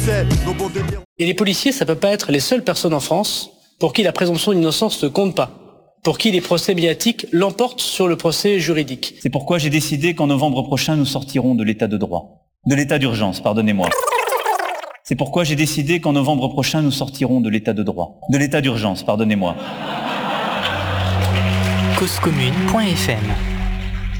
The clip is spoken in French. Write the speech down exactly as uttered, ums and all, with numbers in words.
sais, nos bons délires. Et les policiers, ça peut pas être les seules personnes en France pour qui la présomption d'innocence ne compte pas, pour qui les procès médiatiques l'emportent sur le procès juridique. C'est pourquoi j'ai décidé qu'en novembre prochain, nous sortirons de l'état de droit. De l'état d'urgence, pardonnez-moi. C'est pourquoi j'ai décidé qu'en novembre prochain, nous sortirons de l'état de droit. De l'état d'urgence, pardonnez-moi. cause commune point f m